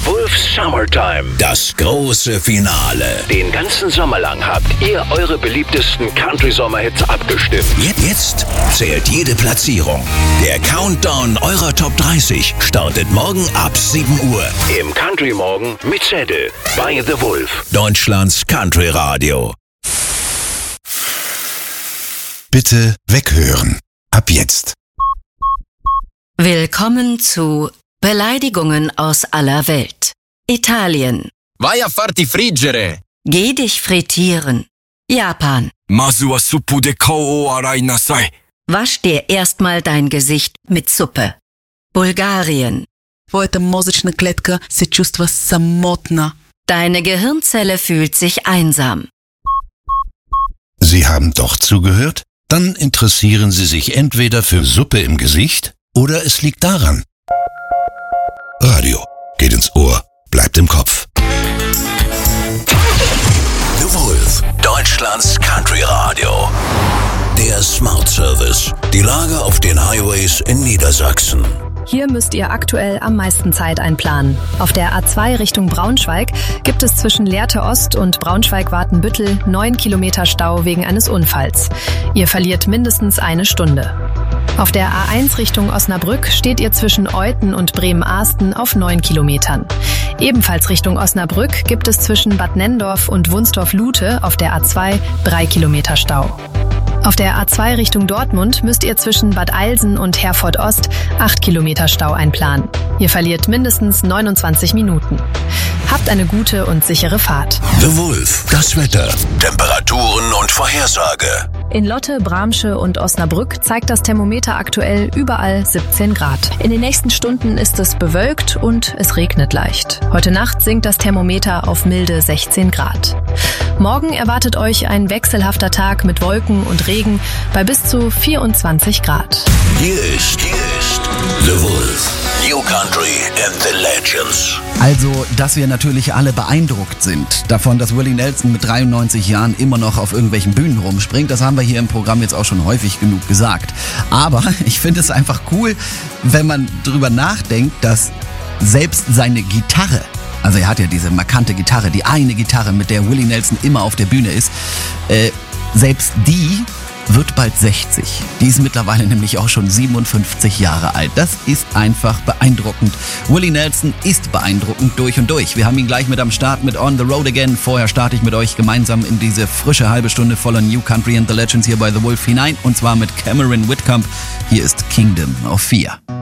Wolf's Summertime. Das große Finale. Den ganzen Sommer lang habt ihr eure beliebtesten Country-Sommerhits abgestimmt. Jetzt zählt jede Platzierung. Der Countdown eurer Top 30 startet morgen ab 7 Uhr. Im Country Morgen mit Zettel bei The Wolf. Deutschlands Country Radio. Bitte weghören. Ab jetzt. Willkommen zu Beleidigungen aus aller Welt. Italien. Vai a farti friggere. Geh dich frittieren. Japan. Masu wa suppu de kou o arai nasai. Wasch dir erstmal dein Gesicht mit Suppe. Bulgarien. Твоята мозъчна клетка се чувства самотна. Deine Gehirnzelle fühlt sich einsam. Sie haben doch zugehört? Dann interessieren Sie sich entweder für Suppe im Gesicht oder es liegt daran. Radio geht ins Ohr, bleibt im Kopf. The Wolf, Deutschlands Country Radio. Der Smart Service. Die Lage auf den Highways in Niedersachsen. Hier müsst ihr aktuell am meisten Zeit einplanen. Auf der A2 Richtung Braunschweig gibt es zwischen Lehrte Ost und Braunschweig-Watenbüttel 9 Kilometer Stau wegen eines Unfalls. Ihr verliert mindestens eine Stunde. Auf der A1 Richtung Osnabrück steht ihr zwischen Euthen und Bremen-Ahsten auf 9 Kilometern. Ebenfalls Richtung Osnabrück gibt es zwischen Bad Nenndorf und Wunsdorf-Lute auf der A2 3 Kilometer Stau. Auf der A2 Richtung Dortmund müsst ihr zwischen Bad Eilsen und Herford Ost 8 Kilometer Stau einplanen. Ihr verliert mindestens 29 Minuten. Habt eine gute und sichere Fahrt. The Wolf, das Wetter, Temperaturen und Vorhersage. In Lotte, Bramsche und Osnabrück zeigt das Thermometer aktuell überall 17 Grad. In den nächsten Stunden ist es bewölkt und es regnet leicht. Heute Nacht sinkt das Thermometer auf milde 16 Grad. Morgen erwartet euch ein wechselhafter Tag mit Wolken und Regen bei bis zu 24 Grad. Hier ist The Wolf. New Country and the Legends. Also, dass wir natürlich alle beeindruckt sind davon, dass Willie Nelson mit 93 Jahren immer noch auf irgendwelchen Bühnen rumspringt, das haben wir hier im Programm jetzt auch schon häufig genug gesagt. Aber ich finde es einfach cool, wenn man drüber nachdenkt, dass selbst seine Gitarre, also er hat ja diese markante Gitarre, die eine Gitarre, mit der Willie Nelson immer auf der Bühne ist, selbst die wird bald 60. Die ist mittlerweile nämlich auch schon 57 Jahre alt. Das ist einfach beeindruckend. Willie Nelson ist beeindruckend durch und durch. Wir haben ihn gleich mit am Start mit On the Road Again. Vorher starte ich mit euch gemeinsam in diese frische halbe Stunde voller New Country and the Legends hier bei The Wolf hinein. Und zwar mit Cameron Whitcomb. Hier ist Kingdom of Fear.